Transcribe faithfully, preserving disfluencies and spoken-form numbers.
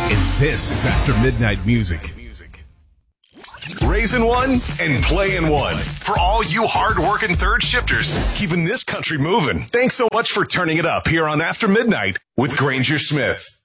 And this is After Midnight Music. Raising one and playing one. For all you hard-working third shifters, keeping this country moving. Thanks so much for turning it up here on After Midnight with Granger Smith.